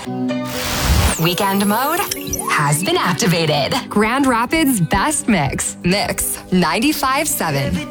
Weekend mode has been activated. Grand Rapids' best mix. Mix 95.7.